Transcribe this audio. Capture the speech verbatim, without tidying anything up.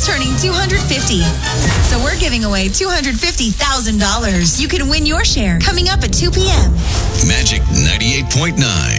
is turning two hundred fifty. So we're giving away two hundred fifty thousand dollars. You can win your share coming up at two p.m. Magic ninety-eight point nine.